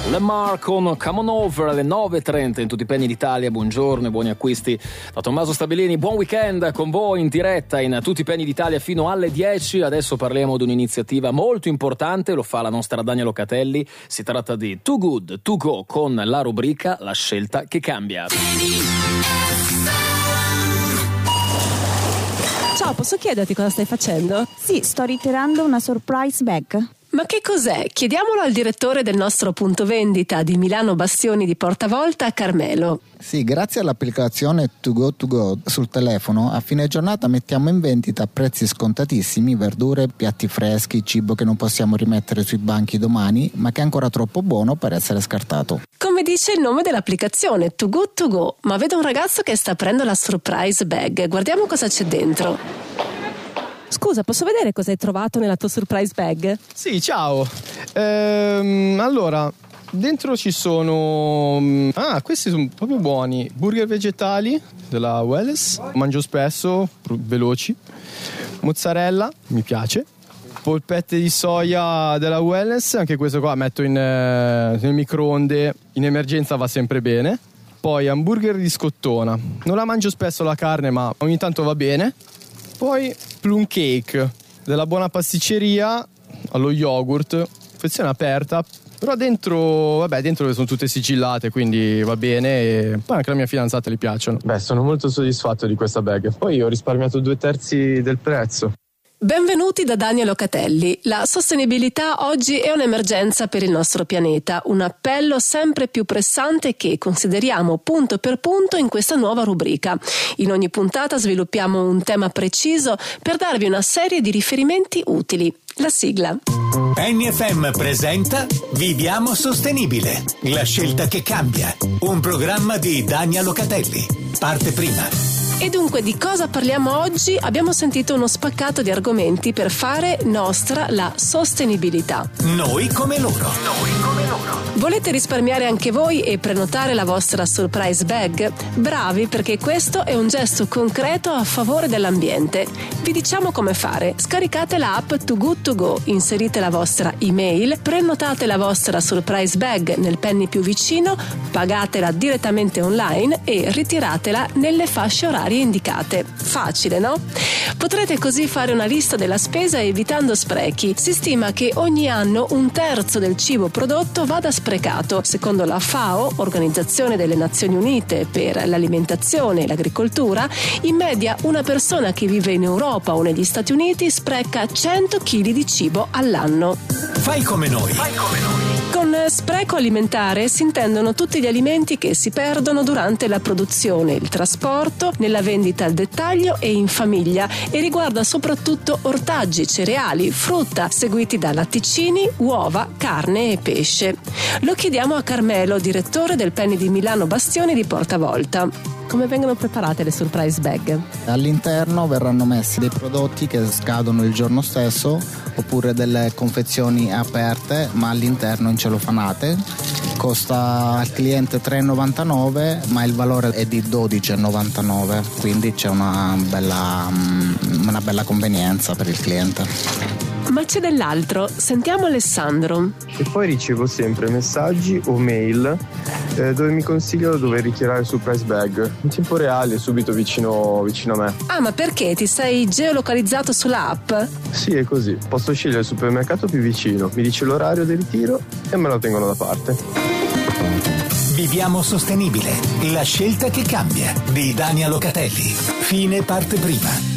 Lemar con Come On Over alle 9.30 in tutti i pegni d'Italia. Buongiorno e buoni acquisti da Tommaso Stabilini. Buon weekend con voi in diretta in tutti i pegni d'Italia fino alle 10. Adesso parliamo di un'iniziativa molto importante, lo fa la nostra Dania Locatelli. Si tratta di Too Good To Go con la rubrica La scelta che cambia. Ciao, posso chiederti cosa stai facendo? Sì, sto ritirando una surprise bag. Ma che cos'è? Chiediamolo al direttore del nostro punto vendita di Milano Bastioni di Portavoolta, Carmelo. Sì, grazie all'applicazione To Go sul telefono, a fine giornata mettiamo in vendita a prezzi scontatissimi verdure, piatti freschi, cibo che non possiamo rimettere sui banchi domani, ma che è ancora troppo buono per essere scartato. Come dice il nome dell'applicazione, To Go, ma vedo un ragazzo che sta aprendo la surprise bag. Guardiamo cosa c'è dentro. Scusa, posso vedere cosa hai trovato nella tua surprise bag? Sì, ciao. Allora, dentro ci sono... questi sono proprio buoni. Burger vegetali della Welles. Mangio spesso, veloci. Mozzarella, mi piace. Polpette di soia della Welles. Anche questo qua metto nel microonde. In emergenza va sempre bene. Poi hamburger di scottona. Non la mangio spesso la carne, ma ogni tanto va bene. Poi plum cake della buona pasticceria allo yogurt, confezione aperta, però dentro sono tutte sigillate, quindi va bene, e poi anche alla mia fidanzata gli piacciono. Beh, sono molto soddisfatto di questa bag, poi ho risparmiato 2/3 del prezzo. Benvenuti da Dania Locatelli. La sostenibilità oggi è un'emergenza per il nostro pianeta, un appello sempre più pressante che consideriamo punto per punto in questa nuova rubrica. In ogni puntata sviluppiamo un tema preciso per darvi una serie di riferimenti utili. La sigla. NFM presenta Viviamo Sostenibile, la scelta che cambia. Un programma di Dania Locatelli. Parte prima. E dunque di cosa parliamo oggi? Abbiamo sentito uno spaccato di argomenti per fare nostra la sostenibilità. Noi come loro. Volete risparmiare anche voi e prenotare la vostra surprise bag? Bravi, perché questo è un gesto concreto a favore dell'ambiente. Vi diciamo come fare. Scaricate l'app Too Good To Go, inserite la vostra email, prenotate la vostra surprise bag nel penny più vicino, pagatela direttamente online e ritiratela nelle fasce orarie indicate. Facile, no? Potrete così fare una lista della spesa evitando sprechi. Si stima che ogni anno 1/3 del cibo prodotto vada sprecato. Secondo la FAO, Organizzazione delle Nazioni Unite per l'alimentazione e l'agricoltura, in media una persona che vive in Europa o negli Stati Uniti spreca 100 kg di cibo all'anno. Fai come noi. Con spreco alimentare si intendono tutti gli alimenti che si perdono durante la produzione, il trasporto, nella vendita al dettaglio e in famiglia, e riguarda soprattutto ortaggi, cereali, frutta, seguiti da latticini, uova, carne e pesce. Lo chiediamo a Carmelo, direttore del Penny di Milano Bastioni di Portavoolta. Come vengono preparate le surprise bag? All'interno verranno messi dei prodotti che scadono il giorno stesso, oppure delle confezioni aperte ma all'interno in cellofanate. Costa al cliente 3,99, ma il valore è di 12,99, quindi c'è una bella convenienza per il cliente. Ma c'è dell'altro, sentiamo Alessandro. E poi ricevo sempre messaggi o mail dove mi consigliano dove ritirare il surprise bag in tempo reale, subito vicino a me. Ah, ma perché? Ti sei geolocalizzato sull'app? Sì, è così. Posso scegliere il supermercato più vicino, mi dice l'orario del ritiro e me lo tengono da parte. Viviamo Sostenibile, la scelta che cambia, di Dania Locatelli. Fine parte prima.